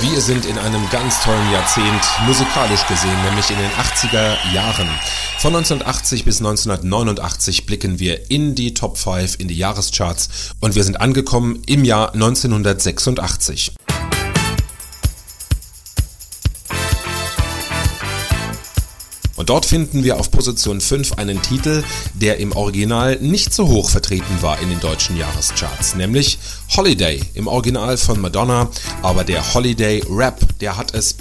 Wir sind in einem ganz tollen Jahrzehnt, musikalisch gesehen, nämlich in den 80er Jahren. Von 1980 bis 1989 blicken wir in die Top 5, in die Jahrescharts und wir sind angekommen im Jahr 1986. Und dort finden wir auf Position 5 einen Titel, der im Original nicht so hoch vertreten war in den deutschen Jahrescharts, nämlich Holiday, im Original von Madonna, aber der Holiday Rap, der hat es